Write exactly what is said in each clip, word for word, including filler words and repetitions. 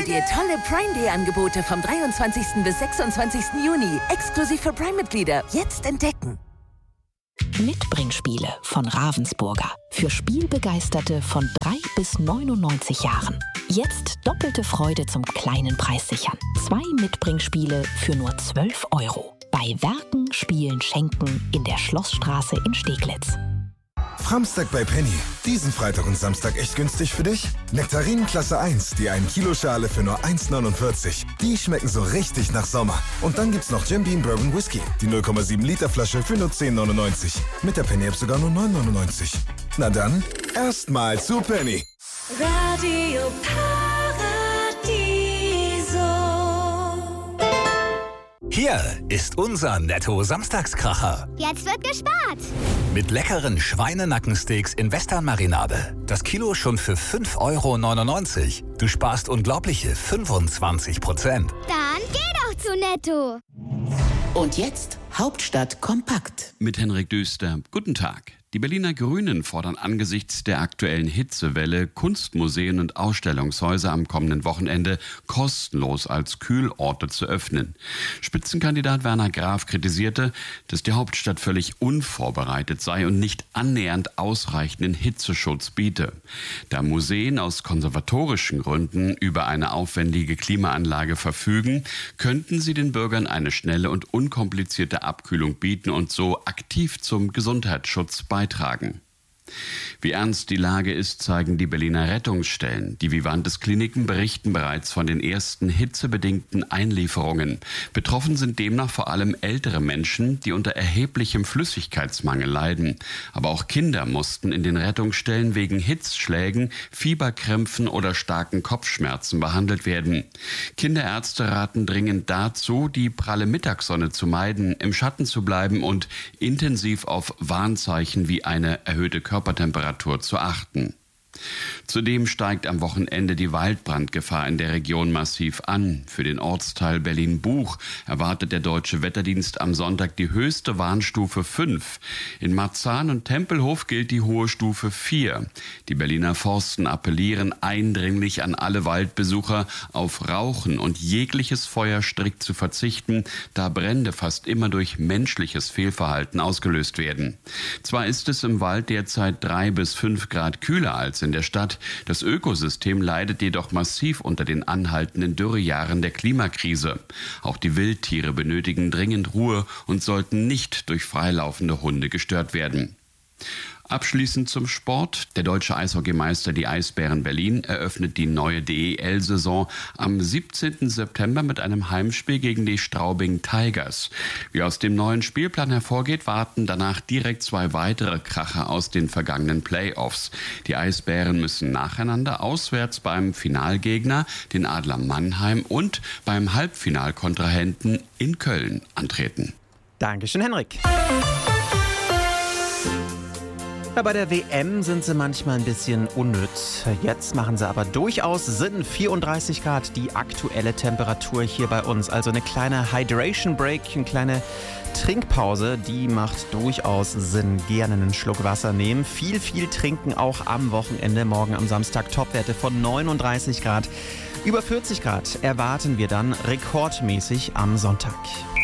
präsentiert dir tolle Prime Day Angebote vom dreiundzwanzigsten bis sechsundzwanzigsten Juni. Exklusiv für Prime-Mitglieder. Jetzt entdecken. Mitbringspiele von Ravensburger. Für Spielbegeisterte von drei bis neunundneunzig Jahren. Jetzt doppelte Freude zum kleinen Preis sichern. Zwei Mitbringspiele für nur zwölf Euro. Bei Werken, Spielen, Schenken in der Schlossstraße in Steglitz. Framstag bei Penny. Diesen Freitag und Samstag echt günstig für dich? Nektarinen Klasse eins, die ein Kilo Schale für nur eins neunundvierzig. Die schmecken so richtig nach Sommer. Und dann gibt's noch Jim Beam Bourbon Whisky. Die null Komma sieben Liter Flasche für nur zehn neunundneunzig. Mit der Penny App sogar nur neun neunundneunzig. Na dann, erstmal zu Penny. Radio Paradiso. Hier ist unser Netto-Samstagskracher. Jetzt wird gespart. Mit leckeren Schweinenackensteaks in Western-Marinade. Das Kilo schon für fünf Euro neunundneunzig. Du sparst unglaubliche fünfundzwanzig Prozent. Dann geh doch zu Netto. Und jetzt Hauptstadt kompakt. Mit Henrik Düster. Guten Tag. Die Berliner Grünen fordern angesichts der aktuellen Hitzewelle Kunstmuseen und Ausstellungshäuser am kommenden Wochenende kostenlos als Kühlorte zu öffnen. Spitzenkandidat Werner Graf kritisierte, dass die Hauptstadt völlig unvorbereitet sei und nicht annähernd ausreichenden Hitzeschutz biete. Da Museen aus konservatorischen Gründen über eine aufwendige Klimaanlage verfügen, könnten sie den Bürgern eine schnelle und unkomplizierte Abkühlung bieten und so aktiv zum Gesundheitsschutz beitragen. beitragen. Wie ernst die Lage ist, zeigen die Berliner Rettungsstellen. Die Vivantes Kliniken berichten bereits von den ersten hitzebedingten Einlieferungen. Betroffen sind demnach vor allem ältere Menschen, die unter erheblichem Flüssigkeitsmangel leiden. Aber auch Kinder mussten in den Rettungsstellen wegen Hitzschlägen, Fieberkrämpfen oder starken Kopfschmerzen behandelt werden. Kinderärzte raten dringend dazu, die pralle Mittagssonne zu meiden, im Schatten zu bleiben und intensiv auf Warnzeichen wie eine erhöhte Körpertemperatur zu achten. Zudem steigt am Wochenende die Waldbrandgefahr in der Region massiv an. Für den Ortsteil Berlin-Buch erwartet der Deutsche Wetterdienst am Sonntag die höchste Warnstufe fünf. In Marzahn und Tempelhof gilt die hohe Stufe vier. Die Berliner Forsten appellieren eindringlich an alle Waldbesucher, auf Rauchen und jegliches Feuer strikt zu verzichten, da Brände fast immer durch menschliches Fehlverhalten ausgelöst werden. Zwar ist es im Wald derzeit drei bis fünf Grad kühler als in der Stadt. Das Ökosystem leidet jedoch massiv unter den anhaltenden Dürrejahren der Klimakrise. Auch die Wildtiere benötigen dringend Ruhe und sollten nicht durch freilaufende Hunde gestört werden. Abschließend zum Sport. Der deutsche Eishockeymeister, die Eisbären Berlin, eröffnet die neue D E L-Saison am siebzehnten September mit einem Heimspiel gegen die Straubing Tigers. Wie aus dem neuen Spielplan hervorgeht, warten danach direkt zwei weitere Kracher aus den vergangenen Playoffs. Die Eisbären müssen nacheinander auswärts beim Finalgegner, den Adler Mannheim, und beim Halbfinalkontrahenten in Köln antreten. Dankeschön, Henrik. Ja, bei der W M sind sie manchmal ein bisschen unnütz. Jetzt machen sie aber durchaus Sinn. vierunddreißig Grad die aktuelle Temperatur hier bei uns. Also eine kleine Hydration Break, eine kleine Trinkpause, die macht durchaus Sinn. Gerne einen Schluck Wasser nehmen. Viel, viel trinken auch am Wochenende. Morgen am Samstag Topwerte von neununddreißig Grad. Über vierzig Grad erwarten wir dann rekordmäßig am Sonntag.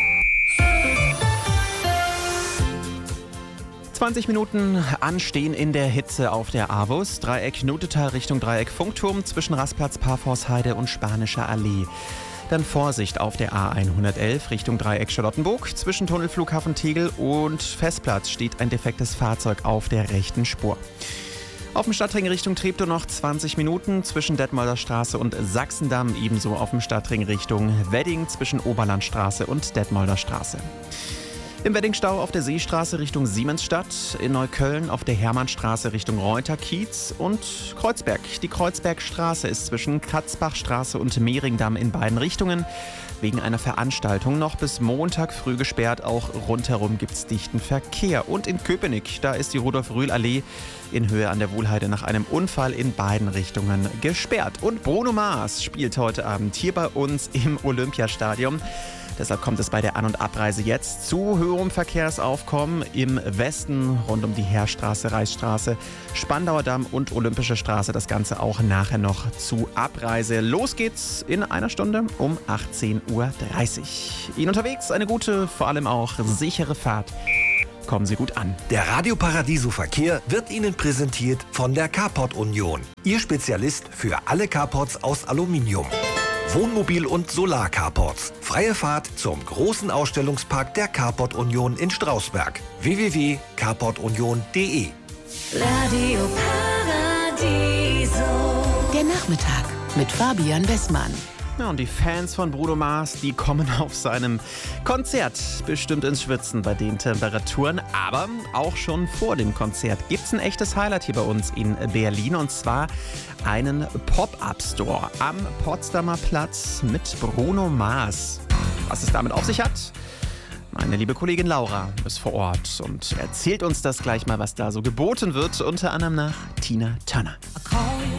zwanzig Minuten anstehen in der Hitze auf der A W U S. Dreieck Nutetal Richtung Dreieck Funkturm zwischen Rastplatz, Parforceheide und Spanischer Allee. Dann Vorsicht auf der A hundertelf Richtung Dreieck Charlottenburg. Zwischen Tunnelflughafen Tegel und Festplatz steht ein defektes Fahrzeug auf der rechten Spur. Auf dem Stadtring Richtung Treptow noch zwanzig Minuten zwischen Detmolder Straße und Sachsendamm. Ebenso auf dem Stadtring Richtung Wedding zwischen Oberlandstraße und Detmolder Straße. Im Weddingstau auf der Seestraße Richtung Siemensstadt, in Neukölln auf der Hermannstraße Richtung Reuter-Kiez und Kreuzberg. Die Kreuzbergstraße ist zwischen Katzbachstraße und Mehringdamm in beiden Richtungen wegen einer Veranstaltung noch bis Montag früh gesperrt. Auch rundherum gibt es dichten Verkehr. Und in Köpenick, da ist die Rudolf-Rühl-Allee in Höhe an der Wohlheide nach einem Unfall in beiden Richtungen gesperrt. Und Bruno Mars spielt heute Abend hier bei uns im Olympiastadion. Deshalb kommt es bei der An- und Abreise jetzt zu höherem Verkehrsaufkommen im Westen rund um die Heerstraße, Reichsstraße, Spandauer Damm und Olympische Straße. Das Ganze auch nachher noch zu Abreise. Los geht's in einer Stunde um achtzehn Uhr dreißig. Ihnen unterwegs eine gute, vor allem auch sichere Fahrt. Kommen Sie gut an. Der Radio Paradiso Verkehr wird Ihnen präsentiert von der Carport Union. Ihr Spezialist für alle Carports aus Aluminium. Wohnmobil- und Solar-Carports. Freie Fahrt zum großen Ausstellungspark der Carport Union in Strausberg. w w w punkt carport union punkt d e. Radio Paradiso. Der Nachmittag mit Fabian Westmann. Ja, und die Fans von Bruno Mars, die kommen auf seinem Konzert bestimmt ins Schwitzen bei den Temperaturen. Aber auch schon vor dem Konzert gibt es ein echtes Highlight hier bei uns in Berlin. Und zwar einen Pop-Up-Store am Potsdamer Platz mit Bruno Mars. Was es damit auf sich hat? Meine liebe Kollegin Laura ist vor Ort und erzählt uns das gleich mal, was da so geboten wird. Unter anderem nach Tina Turner.